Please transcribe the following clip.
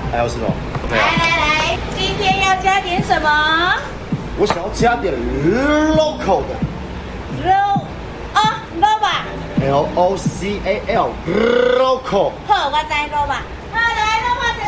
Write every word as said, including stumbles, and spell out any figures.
还有是哦。 来来来，今天要加点什么？ 我想要加点 local 的。 肉哦，肉吧。 L O C A L local。 好，我知肉吧。好来。